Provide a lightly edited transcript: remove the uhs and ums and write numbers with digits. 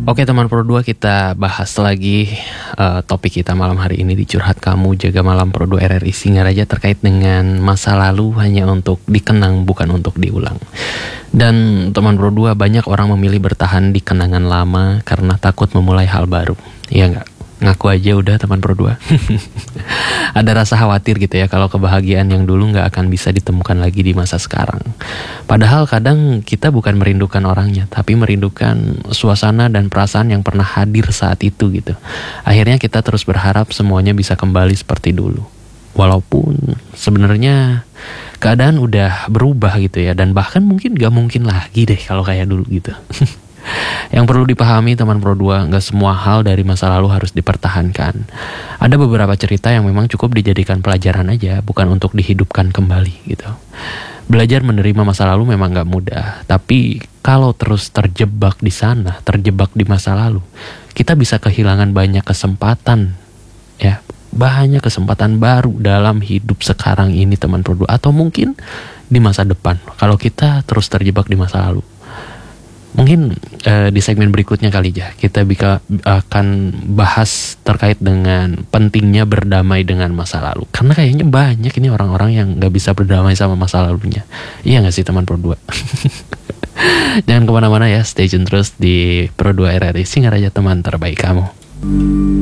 Oke teman Pro 2, kita bahas lagi topik kita malam hari ini di Curhat Kamu Jaga Malam Pro 2 RRI Singaraja terkait dengan masa lalu hanya untuk dikenang bukan untuk diulang. Dan teman Pro 2, banyak orang memilih bertahan di kenangan lama karena takut memulai hal baru. Iya nggak? Ngaku aja udah teman Pro 2. Ada rasa khawatir gitu ya kalau kebahagiaan yang dulu nggak akan bisa ditemukan lagi di masa sekarang. Padahal kadang kita bukan merindukan orangnya, tapi merindukan suasana dan perasaan yang pernah hadir saat itu gitu. Akhirnya kita terus berharap semuanya bisa kembali seperti dulu. Walaupun sebenarnya keadaan udah berubah gitu ya, dan bahkan mungkin gak mungkin lagi deh kalau kayak dulu gitu. Yang perlu dipahami teman Pro 2, gak semua hal dari masa lalu harus dipertahankan. Ada beberapa cerita yang memang cukup dijadikan pelajaran aja, bukan untuk dihidupkan kembali gitu. Belajar menerima masa lalu memang gak mudah, tapi kalau terus terjebak di sana, terjebak di masa lalu, kita bisa kehilangan banyak kesempatan ya, banyak kesempatan baru dalam hidup sekarang ini teman Pro 2, atau mungkin di masa depan kalau kita terus terjebak di masa lalu. Mungkin di segmen berikutnya kali ya kita akan bahas terkait dengan pentingnya berdamai dengan masa lalu. Karena kayaknya banyak ini orang-orang yang gak bisa berdamai sama masa lalunya. Iya gak sih teman Pro 2? Jangan kemana-mana ya, stay tune terus di Pro 2 RRI Singaraja, teman terbaik kamu.